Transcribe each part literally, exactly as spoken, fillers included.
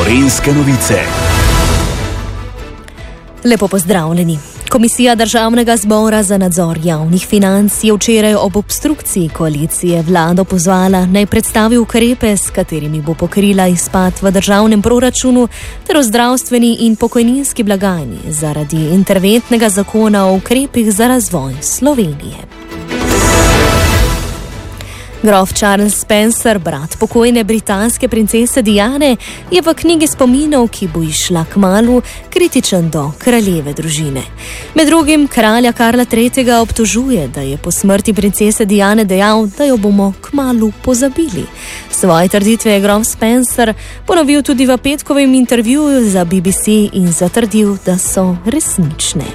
Gorenjske novice. Lepo pozdravljeni. Komisija Državnega zbora za nadzor javnih financ je včeraj ob obstrukciji koalicije vlado pozvala, naj predstavi ukrepe, s katerimi bo pokrila izpad v državnem proračunu ter o zdravstveni in pokojninski blagajni zaradi interventnega zakona o ukrepih za razvoj Slovenije. Grof Charles Spencer, brat pokojne britanske princese Diane, je v knjigi spominov, ki bo izšla kmalu, kritičen do kraljeve družine. Med drugim kralja Karla tretjega obtožuje, da je po smrti princese Diane dejal, da jo bomo kmalu pozabili. Svoje trditve je grof Spencer ponovil tudi v petkovem intervjuju za B B C in zatrdil, da so resnične.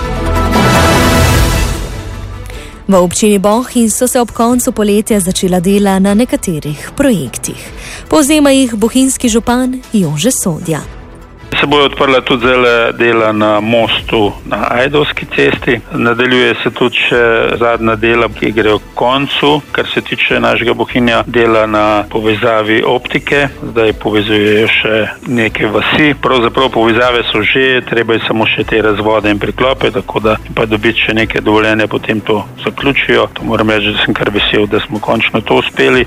V občini Bohinj so se ob koncu poletja začela dela na nekaterih projektih. Povzema jih bohinjski župan Jože Sodja. Se bojo odprla tudi zdaj dela na mostu na Ajdovski cesti. Nadaljuje se tudi še zadnja dela, ki grejo k koncu, kar se tiče našega Bohinja, dela na povezavi optike. Zdaj povezujejo še neke vasi. Pravzaprav povezave so že, treba je samo še te razvode in priklope, tako da pa dobiti še neke dovoljenja, potem to zaključijo. To moram reči, da sem kar vesel, da smo končno to uspeli.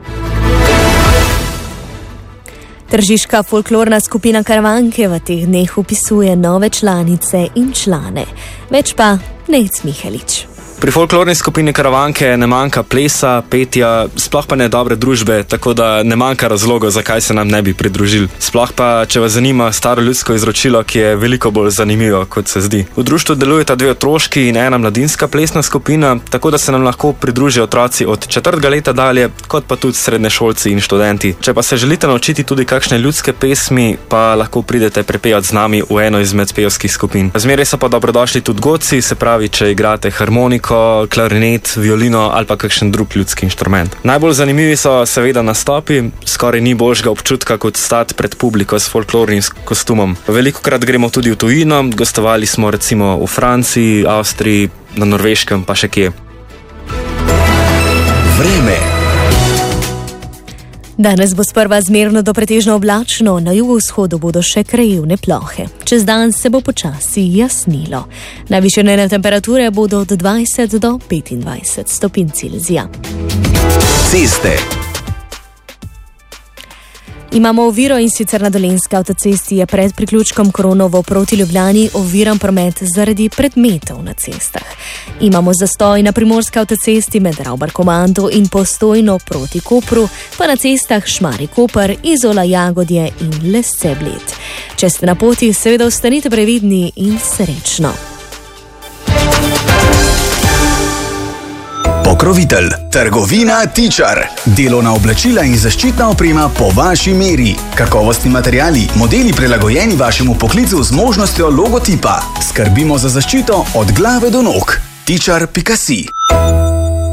Tržiška folklorna skupina Karavanke v teh dneh vpisuje nove članice in člane. Več pa Nejc Mihelič. Pri folklorni skupini Karavanke ne manjka plesa, petja, sploh pa ne dobre družbe, tako da ne manjka razlogov, zakaj se nam ne bi pridružili. Sploh pa, če vas zanima staro ljudsko izročilo, ki je veliko bolj zanimivo, kot se zdi. V društvu delujeta dve otroški in ena mladinska plesna skupina, tako da se nam lahko pridružijo otroci od četrtega leta dalje, kot pa tudi srednješolci in študenti. Če pa se želite naučiti tudi kakšne ljudske pesmi, pa lahko pridete prepevati z nami v eno izmed pevskih skupin. Zmeraj so pa dobrodošli tudi godci, se pravi, če igrate harmoniko, klarinet, violino ali pa kakšen drug ljudski inštrument. Najbolj zanimivi so seveda nastopi, skoraj ni boljšega občutka kot stati pred publiko s folklornim kostumom. Velikokrat gremo tudi v tujino, gostovali smo recimo v Franciji, Avstriji, na Norveškem pa še kje. Vreme. Danes bo sprva zmerno do pretežno oblačno, na jugovzhodu bodo še krajevne plohe. Čez dan se bo počasi jasnilo. Najvišje dnevne temperature bodo od dvajset do petindvajset stopinj Celzija. Ceste. Imamo oviro in sicer na Dolenjski avtocesti je pred priključkom Kronovo proti Ljubljani oviran promet zaradi predmetov na cestah. Imamo zastoj na Primorski avtocesti med Ravbar-Komando in Postojno proti Kopru, pa na cestah Šmarje-Koper, Izola-Jagodje in Lesce-Bled. Če ste na poti, seveda ostanite previdni in srečno. Pokrovitelj, trgovina Tičar. Delovna oblačila in zaščitna oprema po vaši meri. Kakovostni materiali, modeli prilagojeni vašemu poklicu z možnostjo logotipa. Skrbimo za zaščito od glave do nog. tičar pika si.